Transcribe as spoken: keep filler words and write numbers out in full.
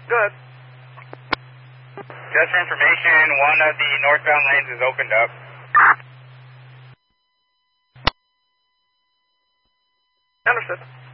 Good. Just for information, one of the northbound lanes is opened up. Understood.